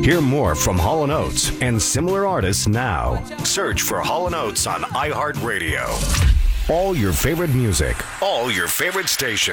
Hear more from Hall & Oates and similar artists now. Search for Hall & Oates on iHeartRadio. All your favorite music, all your favorite stations.